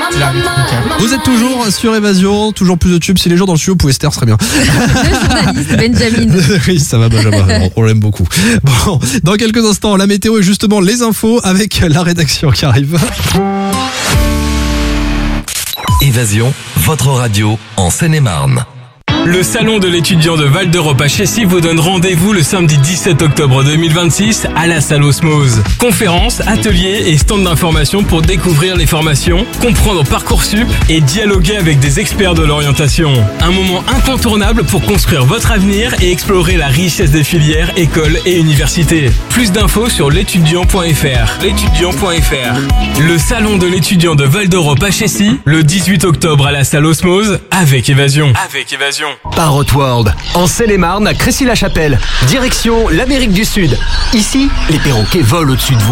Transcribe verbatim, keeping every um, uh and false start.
Vous êtes toujours sur Évasion, toujours plus de tubes. Si les gens dans le studio pouvaient se taire, ce serait bien. Le journaliste Benjamin. Oui, ça va Benjamin, on l'aime beaucoup. Bon, dans quelques instants, la météo et justement les infos avec la rédaction qui arrive. Évasion, votre radio en Seine-et-Marne. Le salon de l'étudiant de Val d'Europe à Chessy vous donne rendez-vous le samedi dix-sept octobre deux mille vingt-six à la salle Osmose. Conférences, ateliers et stands d'information pour découvrir les formations, comprendre Parcoursup et dialoguer avec des experts de l'orientation. Un moment incontournable pour construire votre avenir et explorer la richesse des filières, écoles et universités. Plus d'infos sur l'étudiant point f r. l'étudiant point f r. Le salon de l'étudiant de Val d'Europe à Chessy, le dix-huit octobre à la salle Osmose, avec Évasion. Avec Évasion. Parrot World, en Seine-et-Marne, à Crécy-la-Chapelle. Direction l'Amérique du Sud. Ici, les perroquets volent au-dessus de vous.